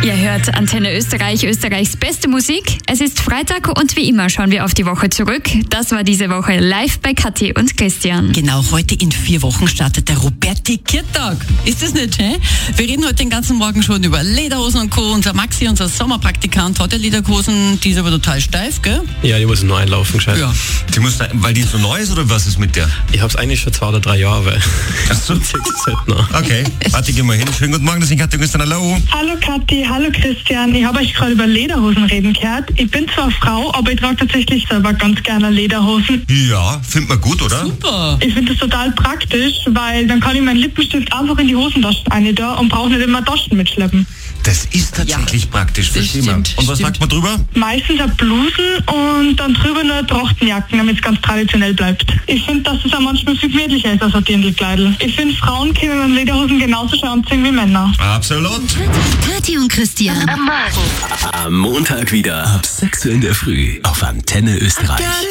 Ihr hört Antenne Österreich, Österreichs beste Musik. Es ist Freitag und wie immer schauen wir auf die Woche zurück. Das war diese Woche live bei Kathi und Christian. Genau, heute in 4 Wochen startet der Roberti-Kirtag. Ist das nicht schön? Wir reden heute den ganzen Morgen schon über Lederhosen und Co. Unser Maxi, unser Sommerpraktikant, hat ja Lederhosen, die ist aber total steif, gell? Ja, die muss nur einlaufen, gescheit. Ja. Die muss, weil die so neu ist oder was ist mit der? Ich hab's eigentlich schon 2 oder 3 Jahre, weil Achso. halt noch. Okay, warte, geh mal hin. Schönen guten Morgen, das ist Kathi und Christian. Hallo. Hallo Kathi, hallo Christian. Ich habe euch gerade über Lederhosen reden gehört. Ich bin zwar Frau, aber ich trage tatsächlich selber ganz gerne Lederhosen. Ja, findet man gut, oder? Super. Ich finde das total praktisch, weil dann kann ich meinen Lippenstift einfach in die Hosentaschen rein da und brauche nicht immer Taschen mitschleppen. Das ist tatsächlich praktisch, verstehen wir. Und was sagt man drüber? Meistens auch Blusen und dann drüber nur Trachtenjacken, damit es ganz traditionell bleibt. Ich finde, dass es auch manchmal viel gemütlicher ist als ein Dirndlkleidl. Ich finde, Frauen können an Lederhosen genauso schön anziehen wie Männer. Absolut. Kathi und Christian. Am Montag wieder ab 6 Uhr in der Früh auf Antenne Österreich.